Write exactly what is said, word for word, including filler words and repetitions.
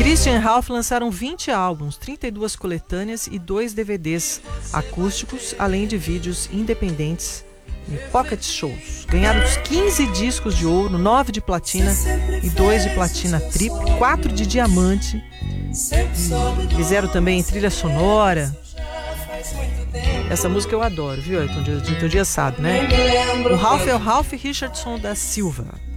Christian e Ralph lançaram vinte álbuns, trinta e duas coletâneas e dois D V Ds acústicos, além de vídeos independentes e pocket shows. Ganharam os quinze discos de ouro, nove de platina e dois de platina triplo, quatro de diamante. E fizeram também trilha sonora. Essa música eu adoro, viu? Então dia, dia sabe, né? O Ralph é o Ralph Richardson da Silva.